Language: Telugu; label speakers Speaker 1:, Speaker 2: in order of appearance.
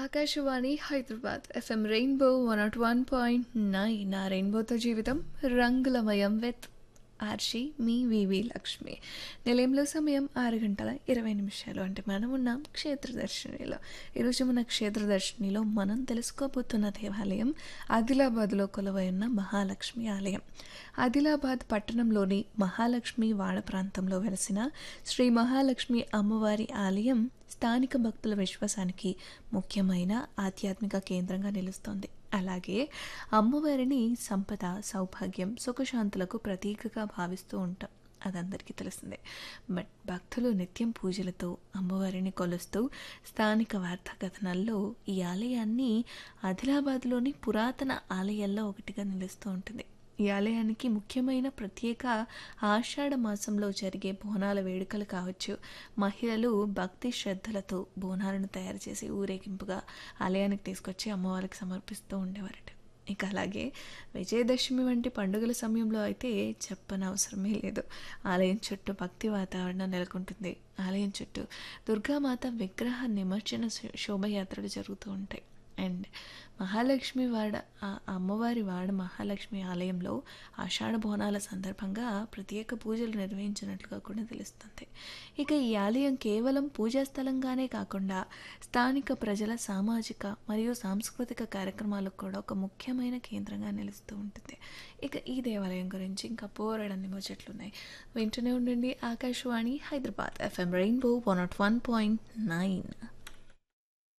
Speaker 1: ఆకాశవాణి హైదరాబాద్ ఎఫ్ఎం రెయిన్బో 101.9 నా రెయిన్బోతో జీవితం రంగులమయం విత్ ఆర్షి మీ వివి లక్ష్మి. నిలయంలో సమయం 6 గంటల 20 నిమిషాలు. అంటే మనం ఉన్నాం క్షేత్రదర్శినిలో. ఈరోజు మన క్షేత్రదర్శినిలో మనం తెలుసుకోబోతున్న దేవాలయం ఆదిలాబాద్లో కొలువై ఉన్న మహాలక్ష్మి ఆలయం. ఆదిలాబాద్ పట్టణంలోని మహాలక్ష్మి వాడ ప్రాంతంలో వెలసిన శ్రీ మహాలక్ష్మి అమ్మవారి ఆలయం స్థానిక భక్తుల విశ్వాసానికి ముఖ్యమైన ఆధ్యాత్మిక కేంద్రంగా నిలుస్తోంది. అలాగే అమ్మవారిని సంపద, సౌభాగ్యం, సుఖశాంతులకు ప్రతీకగా భావిస్తూ ఉంటాం. అదందరికీ తెలిసిందే. బట్ భక్తులు నిత్యం పూజలతో అమ్మవారిని కొలుస్తూ స్థానిక వార్తా కథనాల్లో ఈ ఆలయాన్ని ఆదిలాబాద్లోని పురాతన ఆలయాల్లో ఒకటిగా నిలుస్తూ ఉంటుంది. ఈ ఆలయానికి ముఖ్యమైన ప్రత్యేక ఆషాఢ మాసంలో జరిగే బోనాల వేడుకలు కావచ్చు. మహిళలు భక్తి శ్రద్ధలతో బోనాలను తయారు చేసి ఊరేగింపుగా ఆలయానికి తీసుకొచ్చి అమ్మవారికి సమర్పిస్తూ ఉండేవారట. ఇక అలాగే విజయదశమి వంటి పండుగల సమయంలో అయితే చెప్పనవసరమే లేదు. ఆలయం చుట్టూ భక్తి వాతావరణం నెలకొంటుంది. ఆలయం చుట్టూ దుర్గామాత విగ్రహ నిమజ్జన శోభయాత్రలు జరుగుతూ ఉంటాయి. అండ్ మహాలక్ష్మి వాడ అమ్మవారి వాడ మహాలక్ష్మి ఆలయంలో ఆషాఢ బోనాల సందర్భంగా ప్రత్యేక పూజలు నిర్వహించినట్లుగా కూడా తెలుస్తుంది. ఇక ఈ ఆలయం కేవలం పూజా స్థలంగానే కాకుండా స్థానిక ప్రజల సామాజిక మరియు సాంస్కృతిక కార్యక్రమాలకు కూడా ఒక ముఖ్యమైన కేంద్రంగా నిలుస్తూ ఉంటుంది. ఇక ఈ దేవాలయం గురించి ఇంకా పోరాడన్ని ముచ్చట్లున్నాయి. వింటూనే ఉండండి ఆకాశవాణి హైదరాబాద్ ఎఫ్ఎం రెయిన్బో 101.9.